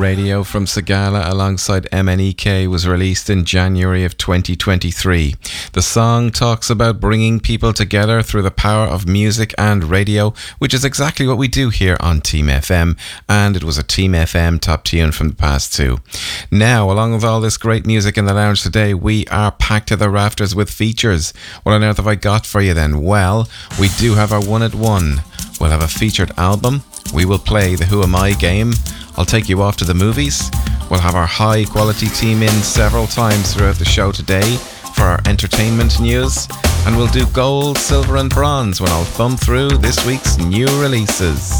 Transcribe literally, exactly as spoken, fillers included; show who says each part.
Speaker 1: Radio from Sagala alongside M N E K was released in January of twenty twenty-three. The song talks about bringing people together through the power of music and radio, which is exactly what we do here on Team F M, and it was a Team F M top tune from the past too. Now, along with all this great music in the lounge today, we are packed to the rafters with features. What on earth have I got for you then? Well, we do have our one at one. We'll have a featured album. We will play the Who Am I game. I'll take you off to the movies. We'll have our high quality team in several times throughout the show today for our entertainment news. And we'll do gold, silver and bronze when I'll thumb through this week's new releases.